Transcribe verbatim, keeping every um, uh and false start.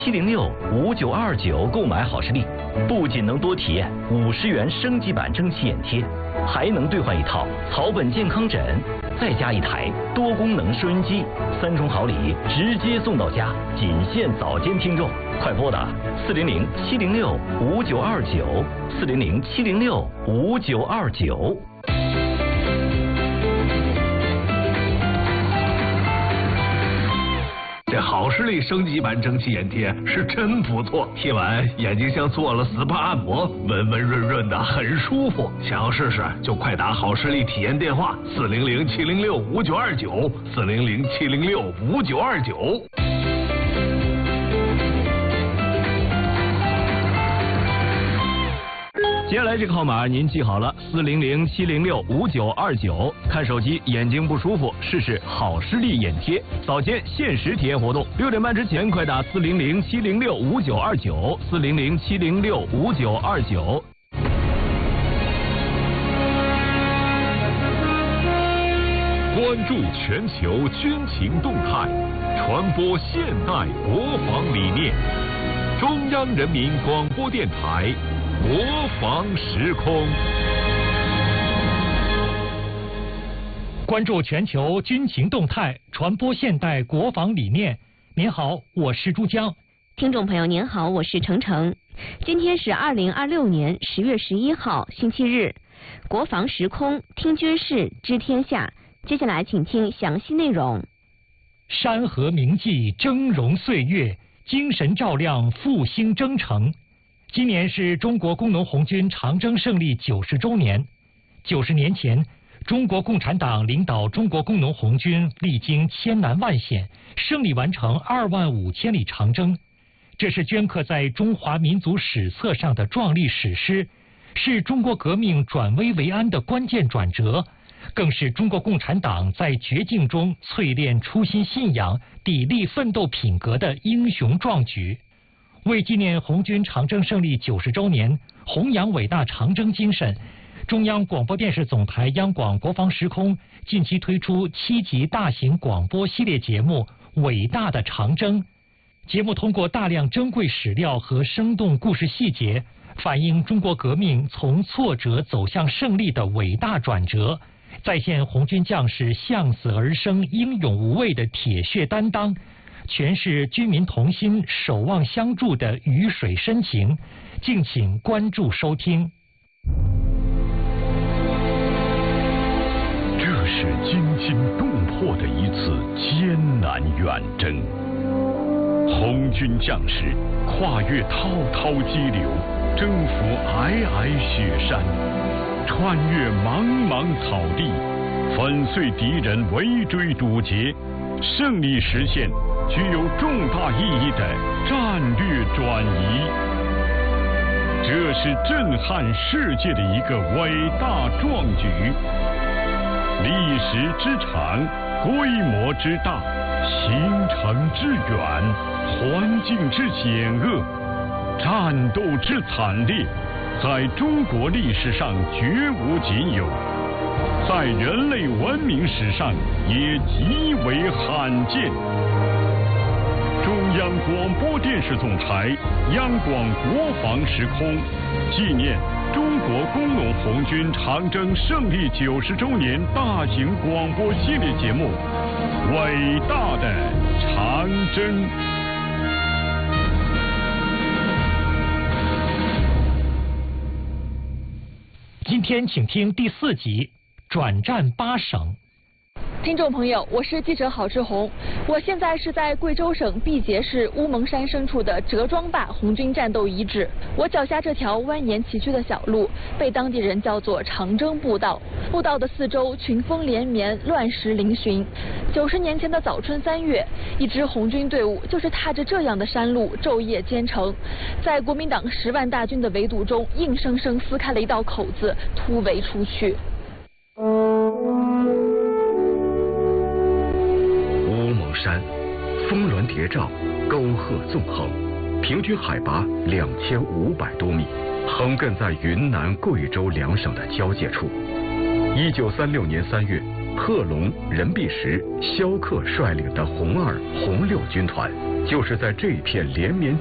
七零六五九二九购买好视力，不仅能多体验五十元升级版蒸汽眼贴，还能兑换一套草本健康枕，再加一台多功能收音机，三重好礼直接送到家，仅限早间听众，快拨打四零零七零六五九二九四零零七零六五九二九。 这好视力升级版蒸汽眼贴是真不错，贴完眼睛像做了 S P A 按摩，温温润润的，很舒服。想要试试就快打好视力体验电话四零零七零六五九二九四零零七零六五九二九。 接下来这个号码您记好了，四零零七零六五九二九。看手机眼睛不舒服，试试好视力眼贴，早间限时体验活动，六点半之前快打四零零七零六五九二九四零零七零六五九二九。 关注全球军情动态，传播现代国防理念。中央人民广播电台。国防时空， 关注全球军情动态，传播现代国防理念。您好，我是珠江。 听众朋友您好，我是程程。今天是二零二六年十月十一号，星期日。国防时空，听军事，知天下。接下来请听详细内容。 山河铭记，峥嵘岁月，精神照亮复兴征程。今年是中国工农红军长征胜利九十周年。九十年前，中国共产党领导中国工农红军历经千难万险，胜利完成二万五千里长征。这是镌刻在中华民族史册上的壮丽史诗，是中国革命转危为安的关键转折，更是中国共产党在绝境中淬炼初心信仰、砥砺奋斗品格的英雄壮举。为纪念红军长征胜利九十周年，弘扬伟大长征精神，中央广播电视总台央广国防时空近期推出七集大型广播系列节目《伟大的长征》。节目通过大量珍贵史料和生动故事细节，反映中国革命从挫折走向胜利的伟大转折，再现红军将士向死而生、英勇无畏的铁血担当，诠释军民同心、守望相助的鱼水深情。敬请关注收听。 这是惊心动魄的一次艰难远征，红军将士跨越滔滔激流，征服皑皑雪山，穿越茫茫草地，粉碎敌人围追堵截，胜利实现具有重大意义的战略转移。这是震撼世界的一个伟大壮举，历史之长，规模之大，行程之远，环境之险恶，战斗之惨烈，在中国历史上绝无仅有，在人类文明史上也极为罕见。中央广播电视总台央广国防时空纪念中国工农红军长征胜利九十周年大型广播系列节目《伟大的长征》。 今天请听第四集，转战八省。 听众朋友，我是记者郝志红，我现在是在贵州省毕节市乌蒙山深处的折庄坝红军战斗遗址。我脚下这条蜿蜒崎岖的小路，被当地人叫做长征步道。步道的四周群峰连绵，乱石嶙峋。九十年前的早春三月，一支红军队伍就是踏着这样的山路昼夜兼程，在国民党十万大军的围堵中，硬生生撕开了一道口子，突围出去。 山峰峦叠嶂，沟壑纵横，平均海拔两千五百多米，横亘在云南、贵州两省的交界处。一九三六年三月，贺龙、任弼时、萧克率领的红二、红六军团就是在这片连绵